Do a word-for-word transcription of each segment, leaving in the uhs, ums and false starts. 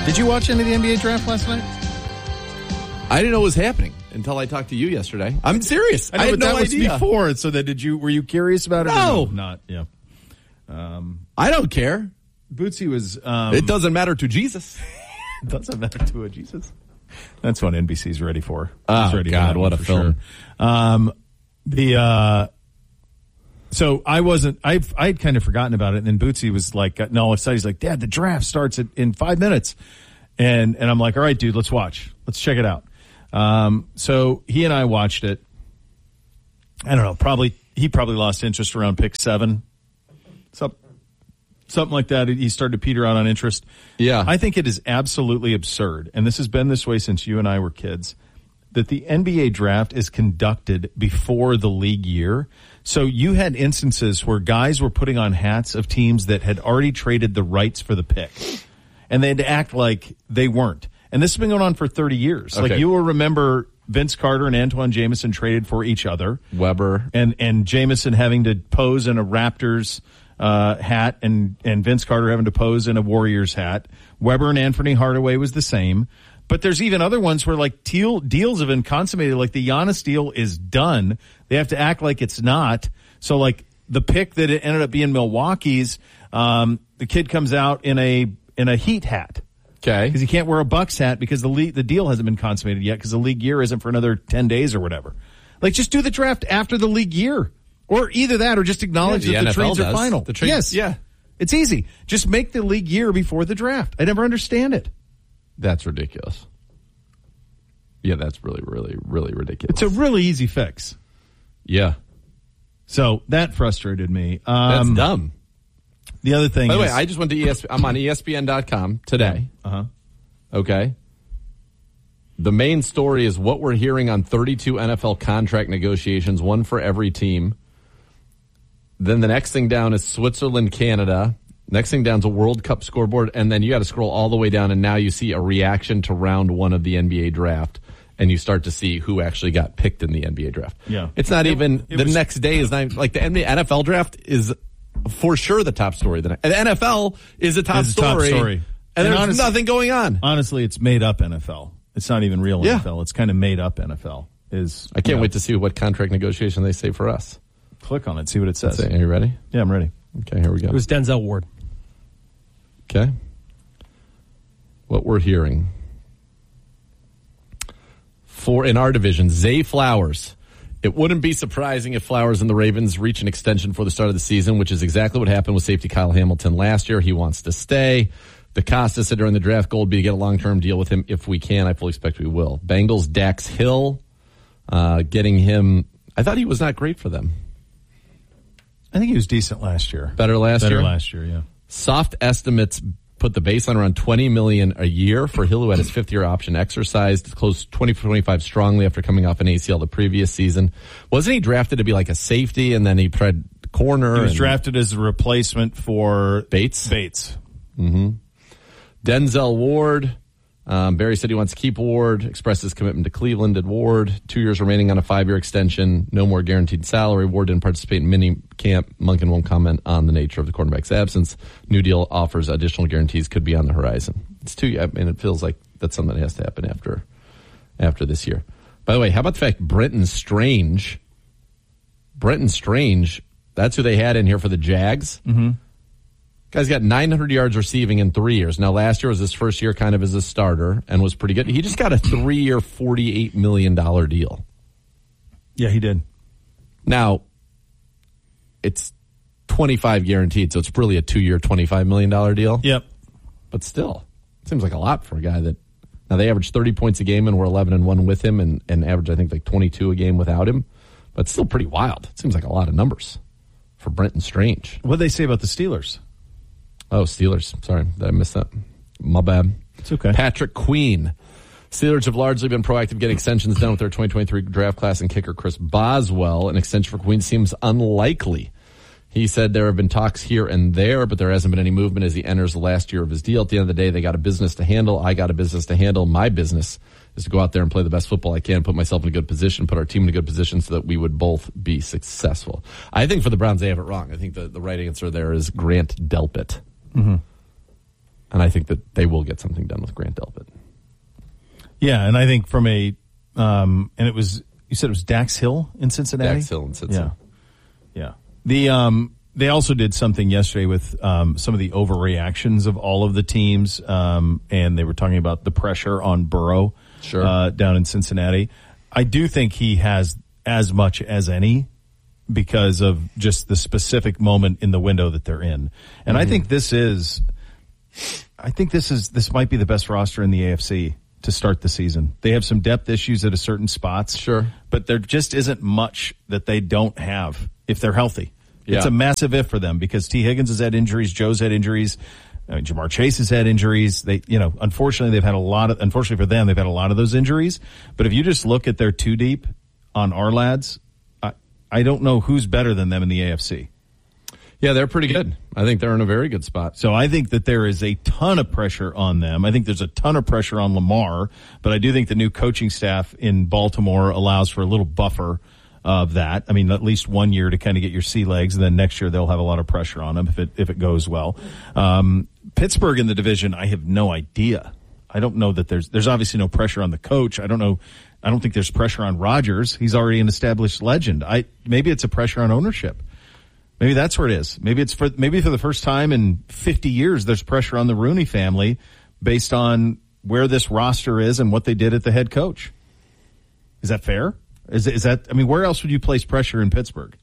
Did you watch any of the N B A draft last night? I didn't know it was happening until I talked to you yesterday. I'm serious. I, know, I had but no that idea. was before. So that did you? Were you curious about it? No, or no? Not. Yeah. Um, I don't care. Bootsy was. Um, It doesn't matter to Jesus. It doesn't matter to a Jesus. That's what N B C's ready for. Oh, He's ready for God, that what one a for film. Sure. Um, the uh, so I wasn't. I I had kind of forgotten about it, and then Bootsy was like, got no excited. He's like, Dad, the draft starts at, in five minutes, and and I'm like, all right, dude, let's watch. Let's check it out. Um, so he and I watched it. I don't know. Probably he probably lost interest around pick seven. So. Something like that. He started to peter out on interest. Yeah. I think it is absolutely absurd, and this has been this way since you and I were kids, that the N B A draft is conducted before the league year. So you had instances where guys were putting on hats of teams that had already traded the rights for the pick, and they had to act like they weren't. And this has been going on for thirty years. Okay. Like you will remember Vince Carter and Antoine Jameson traded for each other. Weber. And, and Jameson having to pose in a Raptors Uh, hat and, and Vince Carter having to pose in a Warriors hat. Weber and Anthony Hardaway was the same. But there's even other ones where like deal, deals have been consummated. Like the Giannis deal is done. They have to act like it's not. So like the pick that it ended up being Milwaukee's, um, the kid comes out in a, in a Heat hat. Okay. Because he can't wear a Bucks hat because the league, the deal hasn't been consummated yet because the league year isn't for another ten days or whatever. Like just do the draft after the league year. Or either that or just acknowledge Yeah, the that the N F L trades are does. final. The trade- yes. yeah. It's easy. Just make the league year before the draft. I never understand it. That's ridiculous. Yeah, that's really, really, really ridiculous. It's a really easy fix. Yeah. So that frustrated me. Um, That's dumb. The other thing By the is, way, I just went to E S P N. I'm on E S P N dot com today. Uh-huh. Okay. The main story is what we're hearing on thirty-two N F L contract negotiations, one for every team. Then the next thing down is Switzerland, Canada. Next thing down is a World Cup scoreboard. And then you got to scroll all the way down, and now you see a reaction to round one of the N B A draft. And you start to see who actually got picked in the N B A draft. Yeah. It's not It- even, it the was- next day is not, like the N B A N F L draft is for sure the top story. The N F L is a top Is a top story. story. And, And there's honestly- nothing going on. honestly, it's made up N F L. It's not even real Yeah. N F L. It's kind of made up N F L. Is I can't you know, wait to see what contract negotiation they say for us. click on it, see what it says. Are you ready? Yeah, I'm ready. Okay, here we go. It was Denzel Ward. Okay. What we're hearing. For in our division, Zay Flowers. It wouldn't be surprising if Flowers and the Ravens reach an extension for the start of the season, which is exactly what happened with safety Kyle Hamilton last year. He wants to stay. DeCosta said during the draft, goal would be to get a long-term deal with him if we can. I fully expect we will. Bengals, Dax Hill, uh, getting him. I thought he was not great for them. I think he was decent last year. Better last Better year? last year, yeah. Soft estimates put the baseline around twenty million dollars a year for Hill, who had his fifth-year option exercised, closed twenty twenty-five strongly after coming off an A C L the previous season. Wasn't he drafted to be like a safety, and then he tried corner? He was and drafted as a replacement for Bates? Bates. Mm-hmm. Denzel Ward. Um, Barry said he wants to keep Ward, expressed his commitment to Cleveland at Ward. Two years remaining on a five-year extension, no more guaranteed salary. Ward didn't participate in mini camp. Monken won't comment on the nature of the quarterback's absence. New deal offers additional guarantees could be on the horizon. It's too, I mean, it feels like that's something that has to happen after, after this year. By the way, how about the fact Brenton Strange, Brenton Strange, that's who they had in here for the Jags. Mm-hmm. Guy's got nine hundred yards receiving in three years. Now, last year was his first year kind of as a starter and was pretty good. He just got a three-year, forty-eight million dollars deal. Yeah, he did. Now, it's twenty-five guaranteed, so it's really a two-year, twenty-five million dollars deal. Yep. But still, it seems like a lot for a guy that... Now, they averaged thirty points a game and were eleven and one with him and, and averaged, I think, like twenty-two a game without him. But still pretty wild. It seems like a lot of numbers for Brenton Strange. What did they say about the Steelers? Oh, Steelers. Sorry, did I miss that? My bad. It's okay. Patrick Queen. Steelers have largely been proactive getting extensions done with their twenty twenty-three draft class and kicker Chris Boswell. An extension for Queen seems unlikely. He said there have been talks here and there, but there hasn't been any movement as he enters the last year of his deal. At the end of the day, they got a business to handle. I got a business to handle. My business is to go out there and play the best football I can, put myself in a good position, put our team in a good position so that we would both be successful. I think for the Browns, they have it wrong. I think the, the right answer there is Grant Delpit. Mm-hmm. And and I think that they will get something done with Grant Delpit. Yeah, and I think from a um, and it was you said it was Dax Hill in Cincinnati. Dax Hill in Cincinnati. Yeah, yeah. The um, they also did something yesterday with um, some of the overreactions of all of the teams, um, and they were talking about the pressure on Burrow sure. uh, down in Cincinnati. I do think he has as much as any because of just the specific moment in the window that they're in, and mm-hmm. I think this is, I think this is this might be the best roster in the A F C to start the season. They have some depth issues at a certain spots, sure, but there just isn't much that they don't have if they're healthy. Yeah. It's a massive if for them because T. Higgins has had injuries, Joe's had injuries, I mean, Jamar Chase has had injuries. They, you know, unfortunately they've had a lot of, unfortunately for them, they've had a lot of those injuries. But if you just look at their two deep on our lads, I, I don't know who's better than them in the A F C. Yeah, they're pretty good. I think they're in a very good spot. So I think that there is a ton of pressure on them. I think there's a ton of pressure on Lamar, but I do think the new coaching staff in Baltimore allows for a little buffer of that. I mean, at least one year to kind of get your sea legs, and then next year they'll have a lot of pressure on them if it if it goes well. Um, Pittsburgh in the division, I have no idea. I don't know that there's there's obviously no pressure on the coach. I don't know. I don't think there's pressure on Rodgers. He's already an established legend. I maybe it's a pressure on ownership. Maybe that's where it is. Maybe it's for maybe for the first time in fifty years, there's pressure on the Rooney family based on where this roster is and what they did at the head coach. Is that fair? Is is that? I mean, where else would you place pressure in Pittsburgh?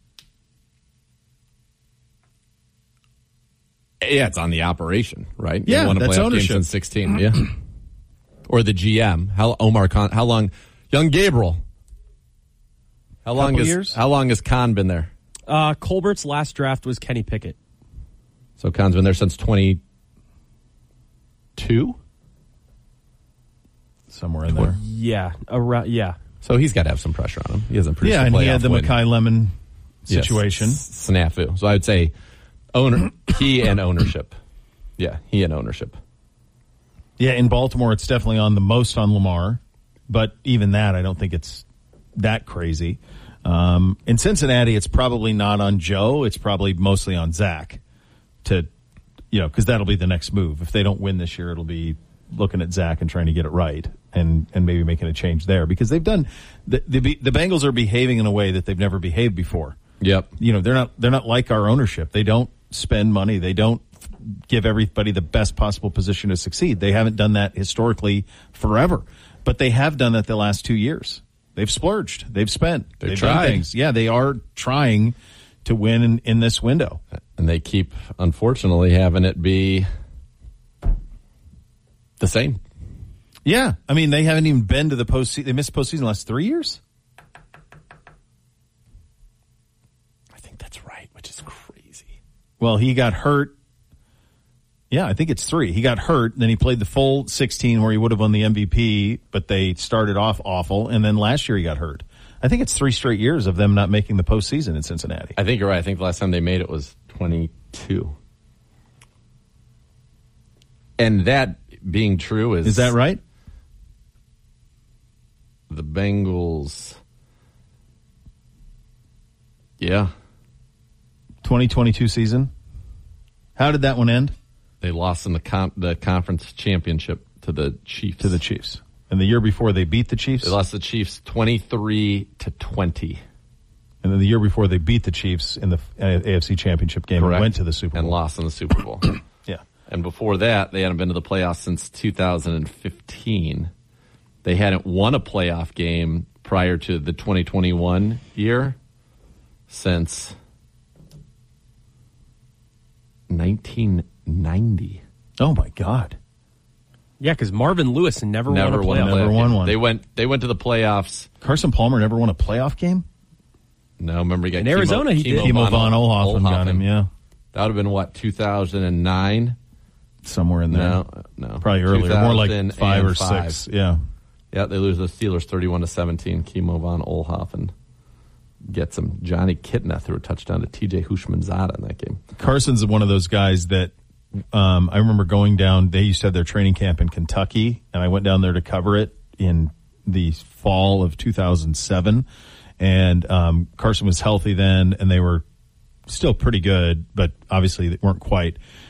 Yeah, it's on the operation, right? Yeah, you want to that's play ownership. Games in sixteen, yeah. Or the G M. How Omar Khan? How long? Young Gabriel. How long Couple has years? How long has Khan been there? Uh, Colbert's last draft was Kenny Pickett. So Khan's been there since twenty-two? Somewhere in there. Yeah, around, yeah. So he's got to have some pressure on him. He hasn't produced Yeah, a and he had playoff the win. Makai Lemon situation. Yes, snafu. So I would say owner, he and ownership. Yeah, he and ownership. Yeah, in Baltimore, it's definitely on the most on Lamar, but even that, I don't think it's that crazy. Um, in Cincinnati, it's probably not on Joe. It's probably mostly on Zach to, you know, because that'll be the next move. If they don't win this year, it'll be looking at Zach and trying to get it right and, and maybe making a change there because they've done the, the, the Bengals are behaving in a way that they've never behaved before. Yep. You know, they're not, they're not like our ownership. They don't spend money. They don't give everybody the best possible position to succeed. They haven't done that historically forever, but they have done that the last two years. They've splurged. They've spent. They've They've tried. done things. Yeah, they are trying to win in, in this window. And they keep, unfortunately, having it be the same. Yeah. I mean, they haven't even been to the postseason. They missed postseason the last three years? I think that's right, which is crazy. Well, he got hurt. Yeah, I think it's three. He got hurt, then he played the full sixteen where he would have won the M V P, but they started off awful, and then last year he got hurt. I think it's three straight years of them not making the postseason in Cincinnati. I think you're right. I think the last time they made it was twenty-two. And that being true is... Is that right? The Bengals... Yeah. twenty twenty-two season. How did that one end? They lost in the con- the conference championship to the Chiefs. To the Chiefs. And the year before they beat the Chiefs? They lost the Chiefs twenty-three to twenty. And then the year before they beat the Chiefs in the A F C Championship game Correct. and went to the Super Bowl. And lost in the Super Bowl. Yeah. And before that, they hadn't been to the playoffs since two thousand fifteen. They hadn't won a playoff game prior to the twenty twenty-one year since nineteen ninety. Oh, my God. Yeah, because Marvin Lewis never, Never won a won a playoff. playoff Never game. won one. They went, they went to the playoffs. Carson Palmer never won a playoff game? No, remember he got In Kimo, Arizona, he Kimo did. Kimo von, von Oelhoffen got Oelhoffen. him, yeah. That would have been, what, two thousand nine? Somewhere in there. No, no. Probably earlier. More like five or two thousand five. six. Yeah. Yeah, they lose the Steelers thirty-one to seventeen. Kimo von Oelhoffen gets him. Johnny Kitna threw a touchdown to T J Hushmanzada in that game. Carson's one of those guys that um, I remember going down. They used to have their training camp in Kentucky, and I went down there to cover it in the fall of two thousand seven. And um, Carson was healthy then, and they were still pretty good, but obviously they weren't quite.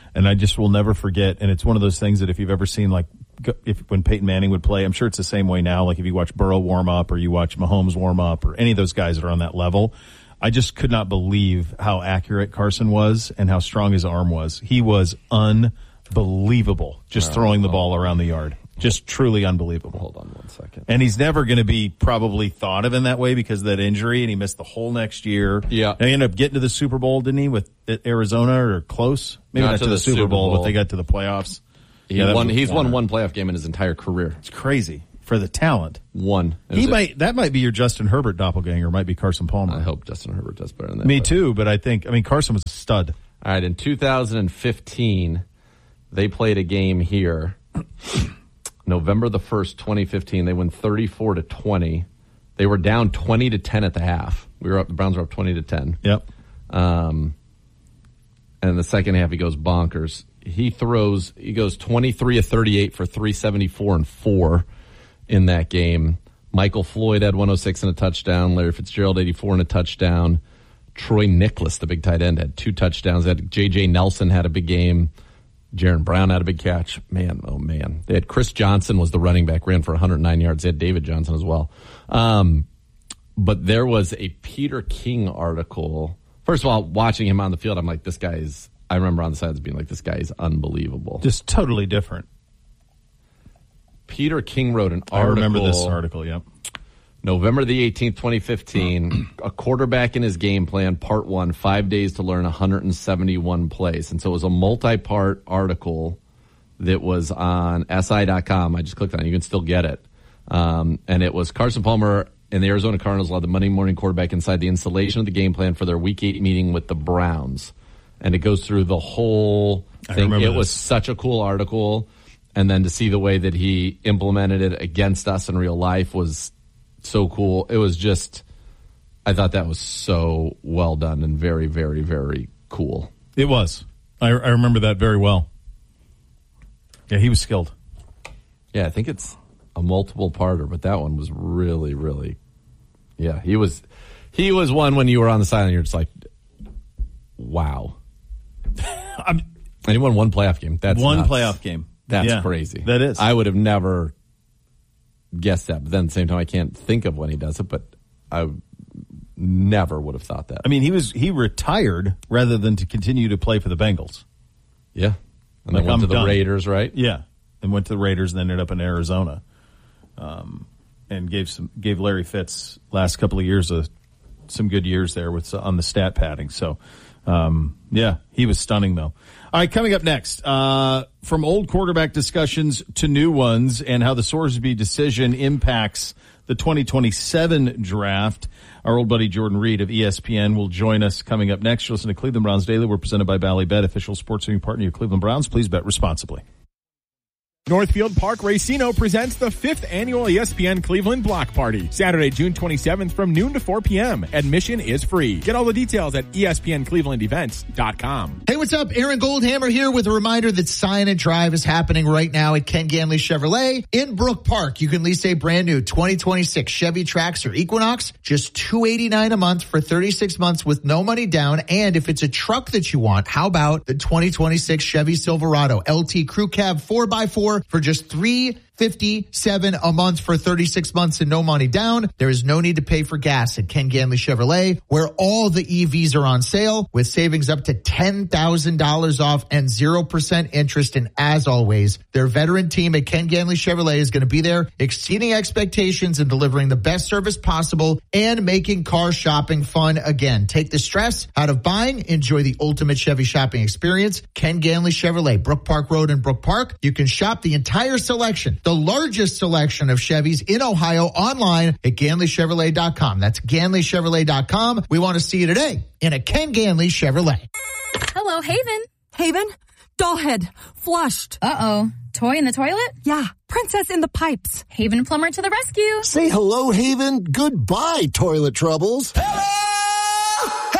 And I just will never forget. And it's one of those things that if you've ever seen, like, if when Peyton Manning would play, I'm sure it's the same way now. Like if you watch Burrow warm up or you watch Mahomes warm up or any of those guys that are on that level, I just could not believe how accurate Carson was and how strong his arm was. He was unbelievable just throwing the ball around the yard. Just truly unbelievable. Hold on one second. And he's never going to be probably thought of in that way because of that injury, and he missed the whole next year. Yeah. And he ended up getting to the Super Bowl, didn't he, with Arizona or close? Maybe not, not to, to the, the Super Bowl, Bowl, but they got to the playoffs. He yeah, won, he's won one playoff game in his entire career. It's crazy for the talent. One. He might. That might be your Justin Herbert doppelganger. Might be Carson Palmer. I hope Justin Herbert does better than that. Me but. too, but I think, I mean, Carson was a stud. All right, in two thousand fifteen, they played a game here. November the first, twenty fifteen, they win thirty-four to twenty. They were down twenty to ten at the half. We were up, the Browns were up twenty to ten. Yep. Um, and in the second half, he goes bonkers. He throws, he goes twenty-three of thirty-eight for three seventy-four and four in that game. Michael Floyd had one oh six and a touchdown. Larry Fitzgerald, eighty-four and a touchdown. Troy Nicholas, the big tight end, had two touchdowns. Had J J Nelson had a big game. Jaron Brown had a big catch. Man, oh man. They had Chris Johnson was the running back, ran for one hundred nine yards. They had David Johnson as well. Um, but there was a Peter King article. First of all, watching him on the field, I'm like, this guy is, I remember on the sides being like, this guy is unbelievable. Just totally different. Peter King wrote an article. I remember this article, yep. November the eighteenth, twenty fifteen, a quarterback in his game plan, part one, five days to learn one hundred seventy-one plays. And so it was a multi-part article that was on S I dot com. I just clicked on it. You can still get it. Um, and it was Carson Palmer and the Arizona Cardinals allowed the Monday morning quarterback inside the installation of the game plan for their week eight meeting with the Browns. And it goes through the whole thing. It this. was such a cool article. And then to see the way that he implemented it against us in real life was so cool. It was just, I thought that was so well done and very, very, very cool. It was. I, I remember that very well. Yeah, he was skilled. Yeah, I think it's a multiple parter, but that one was really, really, yeah, he was, he was one when you were on the sideline, you're just like, wow. I'm, and he won one playoff game. That's one nuts. playoff game. That's yeah, crazy. That is. I would have never guessed that, but then at the same time, I can't think of when he does it, but I never would have thought that. I mean, he was he retired rather than to continue to play for the Bengals. Yeah. And like, then went I'm to the done. Raiders, right? Yeah. And went to the Raiders and then ended up in Arizona. Um, and gave some gave Larry Fitz last couple of years a, some good years there with on the stat padding. So, um, yeah, he was stunning, though. All right, coming up next, uh, from old quarterback discussions to new ones and how the Sorsby decision impacts the twenty twenty-seven draft. Our old buddy Jordan Reed of E S P N will join us coming up next. You'll listen to Cleveland Browns Daily. We're presented by Bally Bet, official sports betting partner of Cleveland Browns. Please bet responsibly. Northfield Park Racino presents the fifth annual E S P N Cleveland Block Party, Saturday, June twenty-seventh from noon to four p.m. Admission is free. Get all the details at E S P N Cleveland Events dot com. Hey, what's up? Aaron Goldhammer here with a reminder that Sign and Drive is happening right now at Ken Ganley Chevrolet in Brook Park. You can lease a brand new twenty twenty-six Chevy Trax or Equinox, just two hundred eighty-nine dollars a month for thirty-six months with no money down. And if it's a truck that you want, how about the twenty twenty-six Chevy Silverado L T Crew Cab four by four for just three hundred fifty-seven dollars a month for thirty-six months and no money down. There is no need to pay for gas at Ken Ganley Chevrolet, where all the E Vs are on sale with savings up to ten thousand dollars off and zero percent interest. And as always, their veteran team at Ken Ganley Chevrolet is going to be there exceeding expectations and delivering the best service possible and making car shopping fun again. Take the stress out of buying. Enjoy the ultimate Chevy shopping experience. Ken Ganley Chevrolet, Brook Park Road in Brook Park. You can shop the entire selection, the largest selection of Chevys in Ohio, online at Ganley Chevrolet dot com. That's Ganley Chevrolet dot com. We want to see you today in a Ken Ganley Chevrolet. Hello, Haven. Haven? Dollhead. Flushed. Uh-oh. Toy in the toilet? Yeah. Princess in the pipes. Haven Plumber to the rescue. Say hello, Haven. Goodbye, toilet troubles. Hello,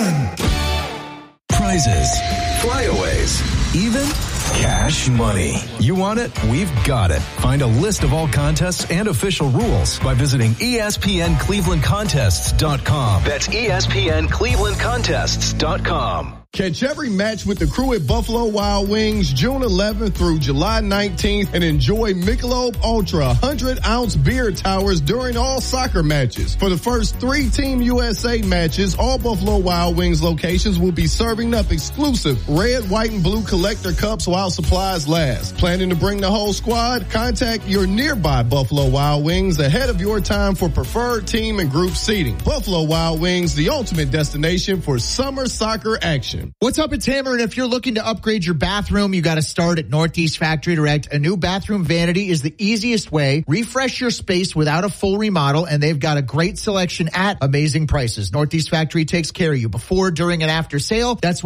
Haven. Prizes, flyaways, even cash money. You want it? We've got it. Find a list of all contests and official rules by visiting E S P N Cleveland Contests dot com. That's E S P N Cleveland Contests dot com. Catch every match with the crew at Buffalo Wild Wings June eleventh through July nineteenth and enjoy Michelob Ultra one hundred ounce beer towers during all soccer matches. For the first three Team U S A matches, all Buffalo Wild Wings locations will be serving up exclusive red, white, and blue collector cups while supplies last. Planning to bring the whole squad? Contact your nearby Buffalo Wild Wings ahead of your time for preferred team and group seating. Buffalo Wild Wings, the ultimate destination for summer soccer action. What's up, it's Hammer, and if you're looking to upgrade your bathroom, you got to start at Northeast Factory Direct. A new bathroom vanity is the easiest way. Refresh your space without a full remodel, and they've got a great selection at amazing prices. Northeast Factory takes care of you before, during, and after sale. That's